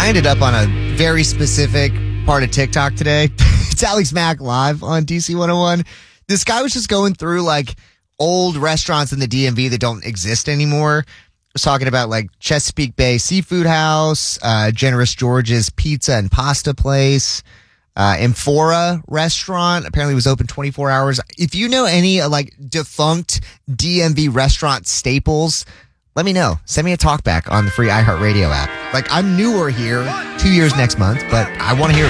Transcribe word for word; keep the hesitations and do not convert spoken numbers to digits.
I ended up on a very specific part of TikTok today. It's Alex Mack live on D C one oh one. This guy was just going through like old restaurants in the D M V that don't exist anymore. Was talking about like Chesapeake Bay Seafood House, uh, Generous George's Pizza and Pasta Place, uh, Amphora Restaurant. Apparently was open twenty-four hours. If you know any uh, like defunct D M V restaurant staples, let me know. Send me a talkback on the free iHeartRadio app. Like, I'm newer here, two years next month, but I want to hear